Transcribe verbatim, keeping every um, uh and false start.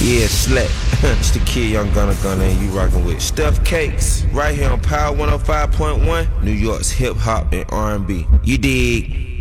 Yeah, Slack. It's the kid, Young Gunna Gunna, and you rockin' with Stuff Cakes. Right here on Power one oh five point one, New York's hip hop and R and B. You dig?